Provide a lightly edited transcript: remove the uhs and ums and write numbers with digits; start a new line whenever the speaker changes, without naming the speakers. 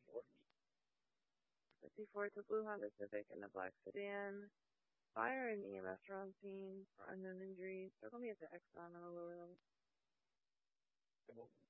54, it's a blue Honda Civic and a black sedan. Fire and EMS are on scene for unknown injuries. They're going to be at the Exxon on Willow.